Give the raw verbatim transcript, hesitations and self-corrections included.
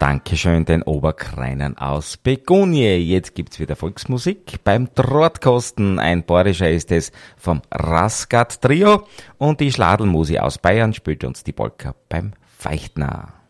Dankeschön, den Oberkreinen aus Begunje. Jetzt gibt's wieder Volksmusik beim Drahtkosten. Ein bayerischer ist es vom Rasgat Trio und die Schladelmusi aus Bayern spielt uns die Polka beim Feichtner.